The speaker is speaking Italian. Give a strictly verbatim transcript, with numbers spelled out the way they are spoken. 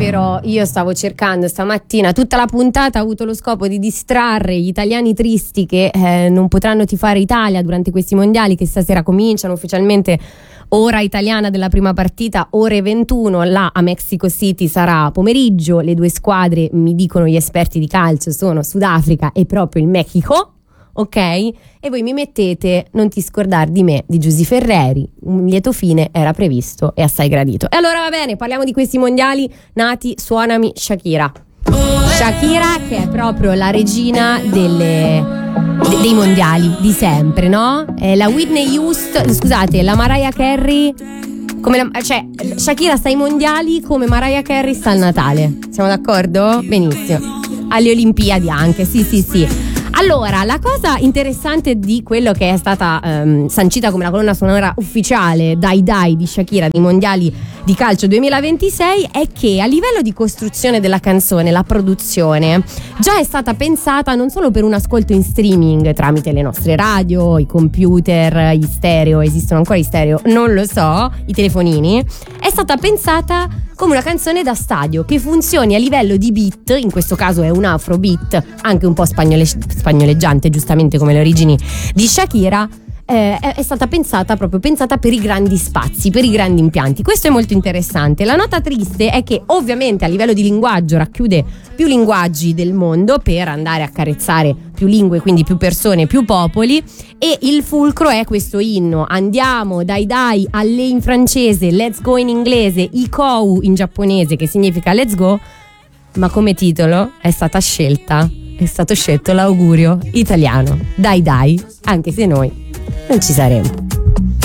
però io stavo cercando stamattina, tutta la puntata ha avuto lo scopo di distrarre gli italiani tristi che eh, non potranno tifare Italia durante questi mondiali che stasera cominciano ufficialmente. Ora italiana della prima partita, ore ventuno, là a Mexico City sarà pomeriggio. Le due squadre, mi dicono gli esperti di calcio, sono Sudafrica e proprio il Mexico, ok? E voi mi mettete Non ti scordar di me di Giusy Ferreri. Un lieto fine era previsto e assai gradito. E allora va bene, parliamo di questi mondiali nati. Suonami Shakira. Shakira che è proprio la regina delle de, dei mondiali di sempre, no? È la Whitney Houston, scusate, la Mariah Carey, come la, cioè Shakira sta ai mondiali come Mariah Carey sta al Natale. Siamo d'accordo? Benissimo. Alle Olimpiadi anche, sì sì sì. Allora, la cosa interessante di quello che è stata um, sancita come la colonna sonora ufficiale Dai Dai di Shakira dei mondiali di calcio duemilaventisei è che a livello di costruzione della canzone, la produzione già è stata pensata non solo per un ascolto in streaming tramite le nostre radio, i computer, gli stereo, esistono ancora i stereo, non lo so, i telefonini, è stata pensata come una canzone da stadio che funzioni a livello di beat, in questo caso è un afrobeat anche un po' spagnole, spagnoleggiante, giustamente come le origini di Shakira. Eh, è, è stata pensata proprio pensata per i grandi spazi, per i grandi impianti. Questo è molto interessante. La nota triste è che ovviamente a livello di linguaggio racchiude più linguaggi del mondo per andare a carezzare più lingue, quindi più persone, più popoli, e il fulcro è questo inno. Andiamo, dai dai, alle in francese, let's go in inglese, ikou in giapponese che significa let's go, ma come titolo è stata scelta è stato scelto l'augurio italiano, dai dai, anche se noi non ci saremo.